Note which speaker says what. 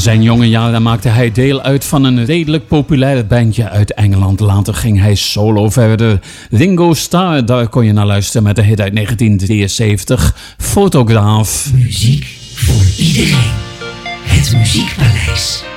Speaker 1: zijn jonge jaren maakte hij deel uit van een redelijk populair bandje uit Engeland. Later ging hij solo verder. Ringo Starr, daar kon je naar luisteren met de hit uit 1973, Fotograaf.
Speaker 2: Muziek voor iedereen. Het Muziekpaleis.